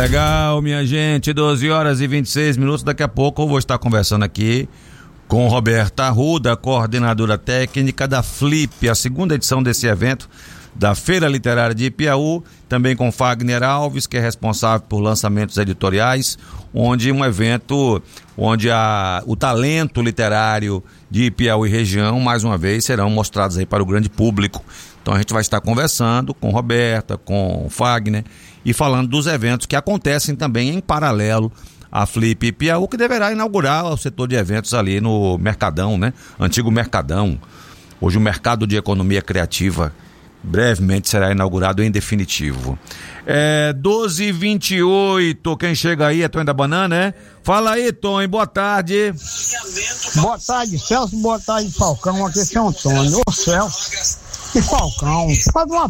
Legal, minha gente, 12 horas e 26 minutos. Daqui a pouco eu vou estar conversando aqui com Roberta Arruda, coordenadora técnica da Flip, a segunda edição desse evento da Feira Literária de Ipiaú, também com Fagner Alves, que é responsável por lançamentos editoriais, onde um evento onde o talento literário de Ipiaú e região, mais uma vez, serão mostrados aí para o grande público. Então a gente vai estar conversando com Roberta, com Fagner e falando dos eventos que acontecem também em paralelo à Flip Ipiaú, que deverá inaugurar o setor de eventos ali no Mercadão, né? Antigo Mercadão. Hoje o Mercado de Economia Criativa brevemente será inaugurado em definitivo. 12h28, quem chega aí é Tom da Banana, né? Fala aí, Tom, boa tarde. Boa tarde, Celso, boa tarde, Falcão, aqui é Antônio. Ô, Celso e Falcão, faz uma